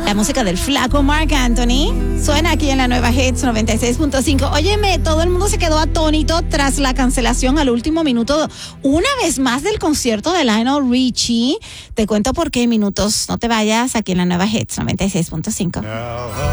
La música del flaco Marc Anthony suena aquí en la nueva Hits 96.5. Óyeme, todo el mundo se quedó atónito tras la cancelación al último minuto, una vez más, del concierto de Lionel Richie. Te cuento por qué, minutos. No te vayas, aquí en la nueva Hits 96.5.